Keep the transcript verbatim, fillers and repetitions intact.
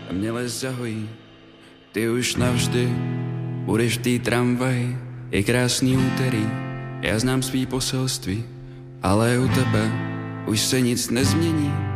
a mě les zahojí. Ty už navždy budeš v té tramvaji, je krásný úterý, já znám svý poselství, ale u tebe už se nic nezmění.